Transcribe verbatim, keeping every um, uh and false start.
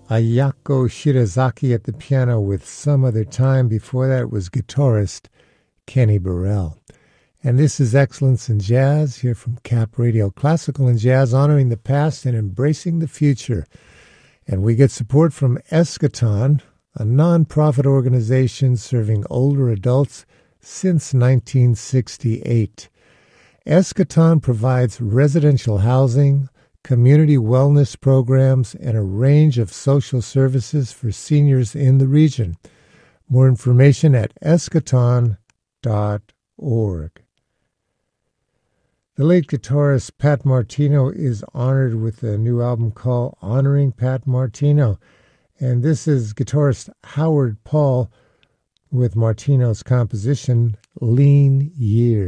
Ayako Shirazaki at the piano with Some Other Time. Before that was guitarist Kenny Burrell. And this is Excellence in Jazz here from Cap Radio, classical and jazz, honoring the past and embracing the future. And we get support from Eschaton, a non-profit organization serving older adults since nineteen sixty-eight. Eschaton provides residential housing, community wellness programs, and a range of social services for seniors in the region. More information at eschaton dot org. The late guitarist Pat Martino is honored with a new album called Honoring Pat Martino. And this is guitarist Howard Paul with Martino's composition, Lean Years.